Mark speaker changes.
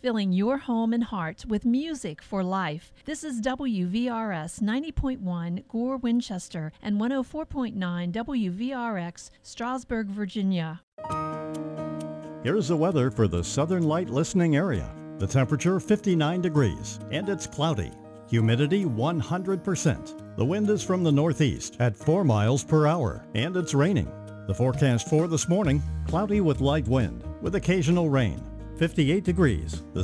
Speaker 1: filling your home and heart with music for life. This is WVRS 90.1 Gore, Winchester, and 104.9 WVRX, Strasburg, Virginia.
Speaker 2: Here's the weather for the Southern Light listening area. The temperature 59 degrees, and it's cloudy. Humidity 100%. The wind is from the northeast at 4 miles per hour, and it's raining. The forecast for this morning, cloudy with light wind, with occasional rain. 58 degrees. The